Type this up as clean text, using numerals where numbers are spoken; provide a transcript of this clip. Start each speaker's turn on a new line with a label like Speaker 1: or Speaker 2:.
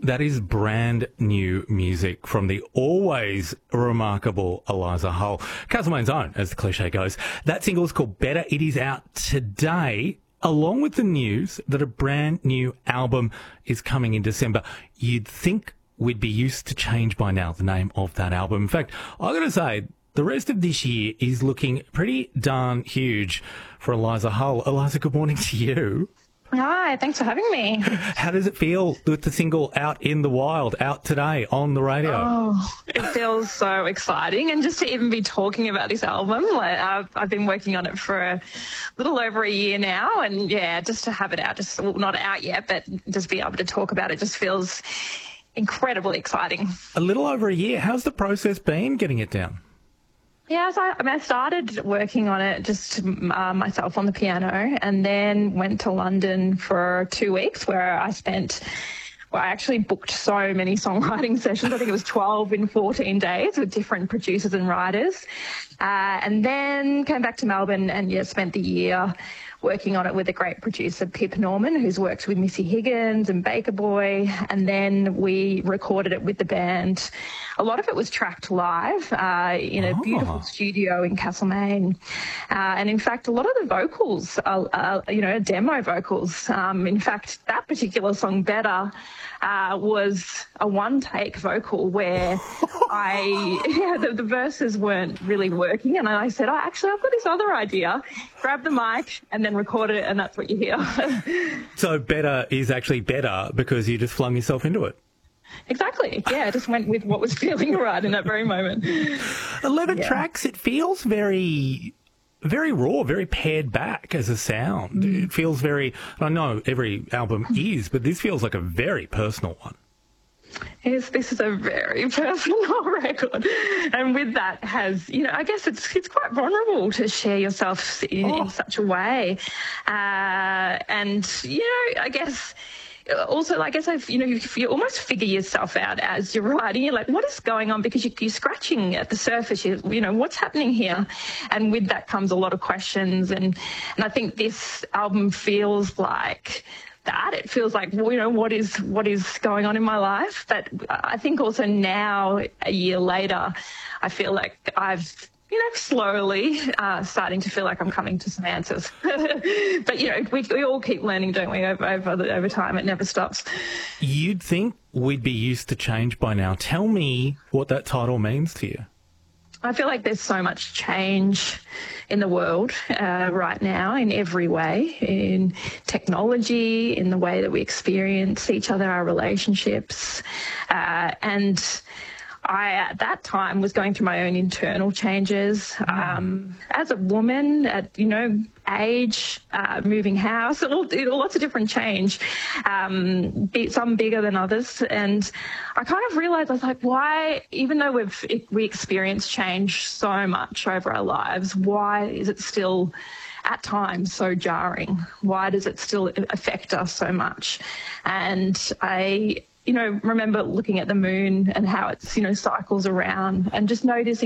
Speaker 1: That is brand new music from the always remarkable Eliza Hull. Castlemaine's own, as the cliche goes. That single is called Better. It is out today, along with the news that a brand new album is coming in December. You'd think we'd be used to change by now, the name of that album. In fact, I've got to say, the rest of this year is looking pretty darn huge for Eliza Hull. Eliza, good morning to you.
Speaker 2: Hi, thanks for having me.
Speaker 1: How does it feel with the single out in the wild, out today on the radio?
Speaker 2: Oh, it feels so exciting. And just to even be talking about this album, I've been working on it for a little over a year now. And yeah, just to have it out, not out yet, but just be able to talk about it just feels incredibly exciting.
Speaker 1: A little over a year. How's the process been getting it down?
Speaker 2: Yeah, so I started working on it just myself on the piano, and then went to London for 2 weeks where I actually booked so many songwriting sessions. I think it was 12 in 14 days with different producers and writers. And then came back to Melbourne and spent the year working on it with a great producer, Pip Norman, who's worked with Missy Higgins and Baker Boy. And then we recorded it with the band. A lot of it was tracked live in a beautiful studio in Castlemaine. And in fact, a lot of the vocals are demo vocals. In fact, that particular song, Better, was a one-take vocal where the verses weren't really working. And I said, I've got this other idea. Grab the mic and then record it, and that's what you hear.
Speaker 1: So Better is actually better because you just flung yourself into it.
Speaker 2: Exactly. Yeah, I just went with what was feeling right in that very moment.
Speaker 1: 11 tracks. It feels very, very raw, very pared back as a sound. It feels very, I know every album is, but this feels like a very personal one.
Speaker 2: Yes, this is a very personal record. And with that I guess it's quite vulnerable to share yourself in such a way. I guess also, you almost figure yourself out as you're writing. You're like, what is going on? Because you're scratching at the surface. What's happening here? And with that comes a lot of questions. And I think this album feels like that. It feels like, what is going on in my life? But I think also now, a year later, I feel like I've slowly starting to feel like I'm coming to some answers. But, we all keep learning, don't we, over time. It never stops.
Speaker 1: You'd think we'd be used to change by now. Tell me what that title means to you.
Speaker 2: I feel like there's so much change in the world right now in every way, in technology, in the way that we experience each other, our relationships, and I, at that time, was going through my own internal changes as a woman at, age, moving house, lots of different change, some bigger than others. And I kind of realized, I was like, why, even though we experience change so much over our lives, why is it still at times so jarring? Why does it still affect us so much? And I remember looking at the moon and how it's, cycles around, and just noticing